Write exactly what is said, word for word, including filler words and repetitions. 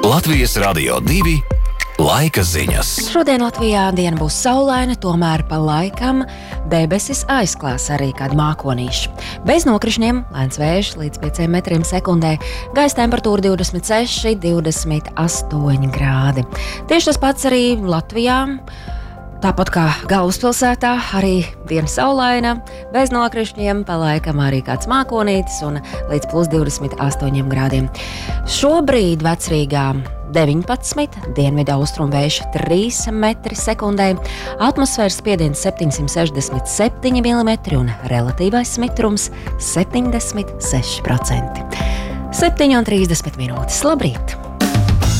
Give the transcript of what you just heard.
Latvijas Radio divi laika ziņas. Šodien Latvijā diena būs saulaina, tomēr pa laikam debesis aizklās arī kādi mākonīši. Bez nokrišņiem, lēns vējš līdz pieciem metriem sekundē, gaisa temperatūra divdesmit seši līdz divdesmit astoņi grādi. Tieši tas pats arī Latvijā. Tāpat kā galvaspilsētā, arī diena saulaina, bez nokrišņiem, pa laikam arī kāds mākonītis un līdz plus divdesmit astoņiem grādiem. Šobrīd Vecrīgā deviņpadsmit, dienvidu austrumu vējš trīs metri sekundē, atmosfēras spiediens septiņsimt sešdesmit septiņi milimetri un relatīvais mitrums septiņdesmit seši procenti. septiņi un trīsdesmit minūtes. Labrīt!